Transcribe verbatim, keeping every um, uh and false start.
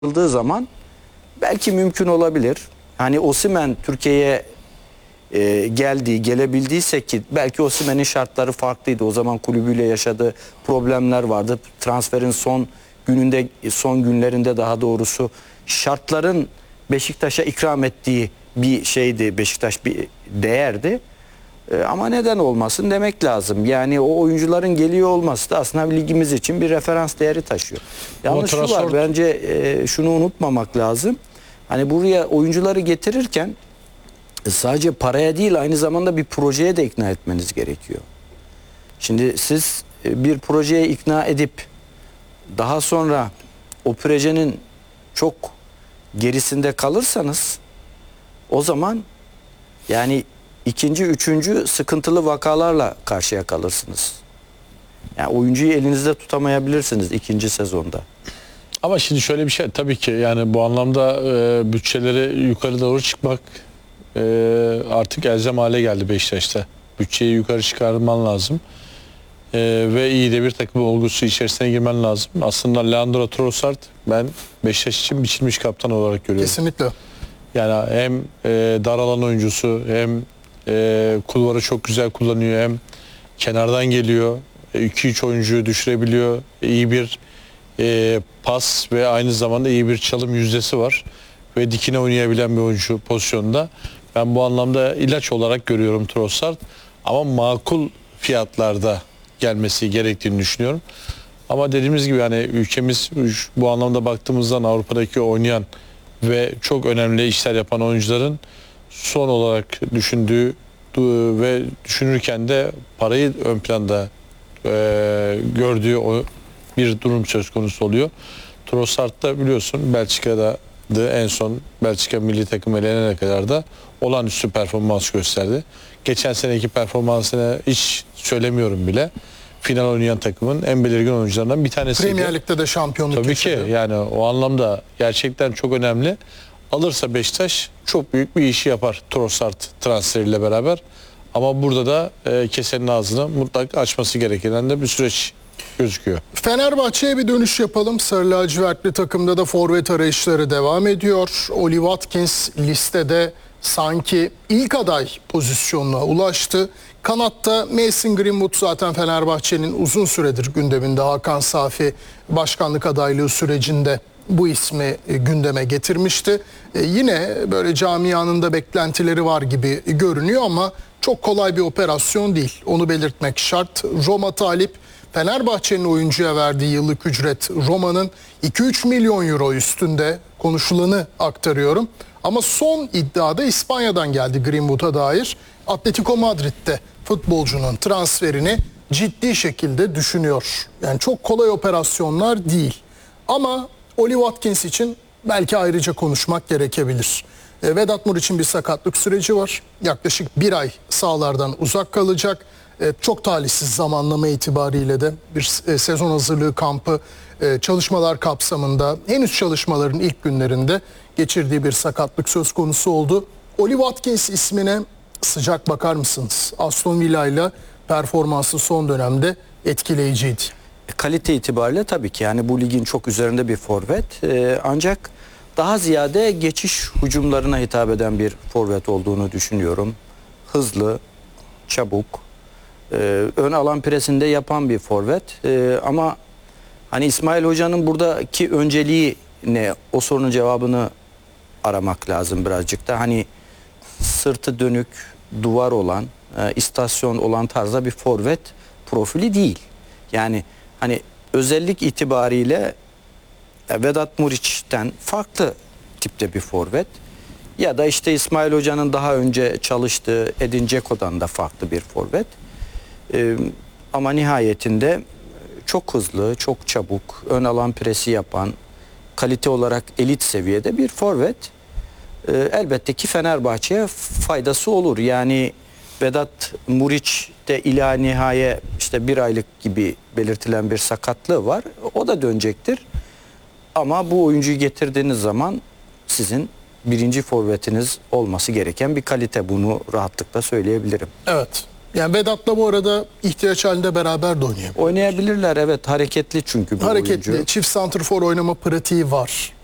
yapıldığı zaman belki mümkün olabilir. Hani Osimhen Türkiye'ye e, geldiği, gelebildiyse ki belki Osimhen'in şartları farklıydı. O zaman kulübüyle yaşadığı problemler vardı. Transferin son gününde, son günlerinde daha doğrusu şartların Beşiktaş'a ikram ettiği bir şeydi. Beşiktaş bir değerdi. E, ama neden olmasın demek lazım. Yani o oyuncuların geliyor olması da aslında ligimiz için bir referans değeri taşıyor. Yalnız şu var, bence e, şunu unutmamak lazım. Hani buraya oyuncuları getirirken sadece paraya değil, aynı zamanda bir projeye de ikna etmeniz gerekiyor. Şimdi siz bir projeye ikna edip daha sonra o projenin çok gerisinde kalırsanız o zaman yani ikinci, üçüncü sıkıntılı vakalarla karşıya kalırsınız. Yani oyuncuyu elinizde tutamayabilirsiniz ikinci sezonda. Ama şimdi şöyle bir şey tabii ki, yani bu anlamda e, bütçeleri yukarı doğru çıkmak e, artık elzem hale geldi Beşiktaş'ta. Bütçeyi yukarı çıkarman lazım. E, ve iyi de bir takım olgusu içerisine girmen lazım. Aslında Leandro Trossard ben Beşiktaş için biçilmiş kaptan olarak görüyorum. Kesinlikle. Yani hem e, dar alan oyuncusu, hem e, kulvarı çok güzel kullanıyor, hem kenardan geliyor. iki üç oyuncuyu düşürebiliyor. İyi bir e, pas ve aynı zamanda iyi bir çalım yüzdesi var. Ve dikine oynayabilen bir oyuncu pozisyonunda. Ben bu anlamda ilaç olarak görüyorum Trossard. Ama makul fiyatlarda gelmesi gerektiğini düşünüyorum. Ama dediğimiz gibi yani ülkemiz bu anlamda baktığımızda Avrupa'daki oynayan ve çok önemli işler yapan oyuncuların son olarak düşündüğü ve düşünürken de parayı ön planda e, gördüğü o bir durum söz konusu oluyor. Trossard da biliyorsun Belçika'da en son Belçika milli takım elenene kadar da olağanüstü performans gösterdi. Geçen seneki performansını hiç söylemiyorum bile. Final oynayan takımın en belirgin oyuncularından bir tanesiydi. Premier Lig'de de şampiyonluk Tabii yaşadı. ki yani o anlamda gerçekten çok önemli. Alırsa Beşiktaş çok büyük bir işi yapar Trossard transferiyle beraber. Ama burada da e, kesenin ağzını mutlaka açması gereken de bir süreç gözüküyor. Fenerbahçe'ye bir dönüş yapalım. Sarı lacivertli takımda da forvet arayışları devam ediyor. Oli Watkins listede sanki ilk aday pozisyonuna ulaştı. Kanatta Mason Greenwood zaten Fenerbahçe'nin uzun süredir gündeminde. Hakan Safi başkanlık adaylığı sürecinde bu ismi gündeme getirmişti. Ee, yine böyle camianın da beklentileri var gibi görünüyor ama çok kolay bir operasyon değil. Onu belirtmek şart. Roma talip. Fenerbahçe'nin oyuncuya verdiği yıllık ücret Roma'nın iki üç milyon euro üstünde, konuşulanı aktarıyorum. Ama son iddiada İspanya'dan geldi Greenwood'a dair. Atletico Madrid'de futbolcunun transferini ciddi şekilde düşünüyor. Yani çok kolay operasyonlar değil. Ama Oli Watkins için belki ayrıca konuşmak gerekebilir. E, Vedat Muriç'in bir sakatlık süreci var. Yaklaşık bir ay sahalardan uzak kalacak. E, çok talihsiz zamanlama itibariyle de bir e, sezon hazırlığı kampı e, çalışmalar kapsamında henüz çalışmaların ilk günlerinde geçirdiği bir sakatlık söz konusu oldu. Oli Watkins ismine sıcak bakar mısınız? Aston Villa ile performansı son dönemde etkileyiciydi. Kalite itibariyle tabii ki yani bu ligin çok üzerinde bir forvet. Ee, ancak daha ziyade geçiş hücumlarına hitap eden bir forvet olduğunu düşünüyorum. Hızlı, çabuk, e, ön alan presinde yapan bir forvet. E, ama hani İsmail Hoca'nın buradaki önceliği ne? O sorunun cevabını aramak lazım birazcık da. Hani sırtı dönük, duvar olan, e, istasyon olan tarzda bir forvet profili değil. Yani hani özellik itibariyle Vedat Muriç'ten farklı tipte bir forvet, ya da işte İsmail Hoca'nın daha önce çalıştığı Edin Dzeko'dan da farklı bir forvet. Ee, ama nihayetinde çok hızlı, çok çabuk, ön alan presi yapan, kalite olarak elit seviyede bir forvet. Ee, elbette ki Fenerbahçe'ye faydası olur. Yani Vedat Muriç'te ila nihaye işte bir aylık gibi belirtilen bir sakatlığı var. O da dönecektir. Ama bu oyuncuyu getirdiğiniz zaman sizin birinci forvetiniz olması gereken bir kalite. Bunu rahatlıkla söyleyebilirim. Evet. Yani Vedat'la bu arada ihtiyaç halinde beraber de oynayabilirler. Oynayabilirler, evet, hareketli çünkü bu Hareketli, oyuncu. çift santrfor oynama pratiği var.